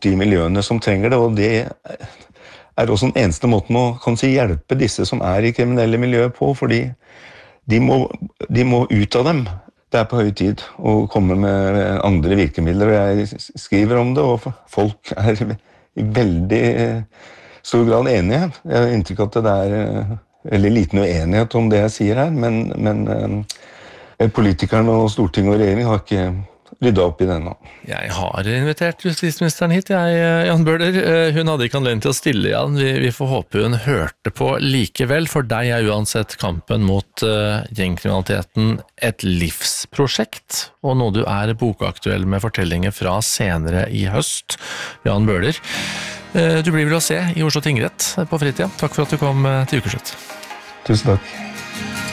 de miljøene som trenger det, og det også den eneste måten å kan si, hjelpe disse som I kriminelle miljøer på, fordi de må ut av dem. Det på høy tid å komme med andre virkemidler, og jeg skriver om det, og folk I veldig stor grad enige. Jeg har inntrykk av at det veldig liten uenighet om det jeg sier her, men politikerne og Stortinget og regjeringen har ikke ryddet opp I det nå. Jeg har invitert justisministeren hit, Jan Bøhler. Hun hadde ikke anledning til å stille, Jan. Vi får håpe hun hørte på likevel. For deg uansett kampen mot gjengkriminaliteten et livsprosjekt, og noe du bokaktuell med fortellinger fra senere I høst. Jan Bøhler, du blir vel å se I Oslo tingrett på fritida. Takk for at du kom til Ukeslutt. Tusen takk.